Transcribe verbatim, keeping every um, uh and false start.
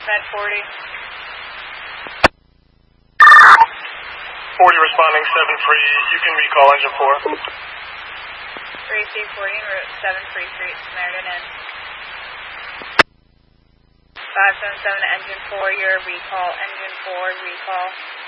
Med forty. forty responding, seven free. You can recall engine four. three C forty en route, seven Free Street, Samaritan Inn. five seven seven engine four, your recall, engine four, recall.